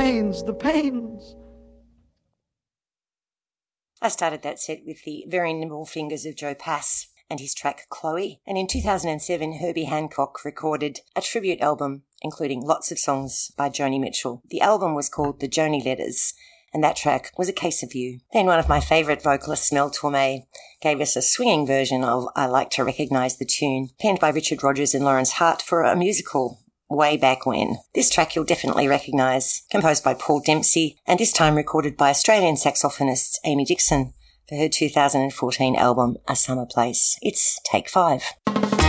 pains, the pains. I started that set with the very nimble fingers of Joe Pass and his track Chloe. And in 2007, Herbie Hancock recorded a tribute album, including lots of songs by Joni Mitchell. The album was called The Joni Letters, and that track was A Case of You. Then one of my favourite vocalists, Mel Torme, gave us a swinging version of I Like to Recognise the Tune, penned by Richard Rodgers and Lawrence Hart for a musical way back when. This track you'll definitely recognise, composed by Paul Dempsey, and this time recorded by Australian saxophonist Amy Dixon for her 2014 album A Summer Place. It's Take 5.